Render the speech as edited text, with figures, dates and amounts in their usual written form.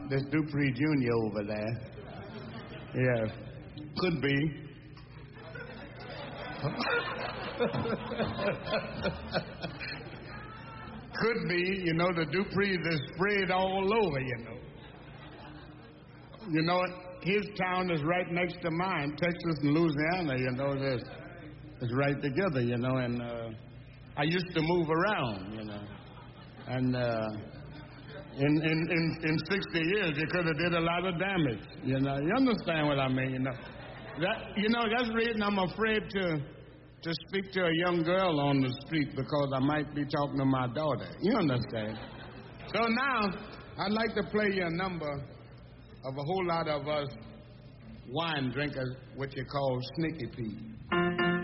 this Dupree Jr. over there. Yeah, could be. Could be, you know, the Duprees is spread all over, you know. You know, his town is right next to mine. Texas and Louisiana, you know, it's right together, you know, and I used to move around, you know. And in 60 years, you could have did a lot of damage, you know. You understand what I mean, you know. That's the reason I'm afraid to speak to a young girl on the street, because I might be talking to my daughter. You understand? So now, I'd like to play you a number of a whole lot of us wine drinkers, what you call sneaky peas.